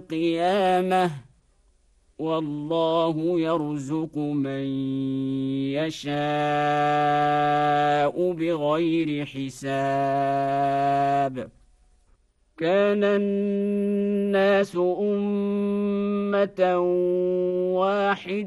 القيامة والله يرزق من يشاء بغير حساب كان الناس أمة واحدة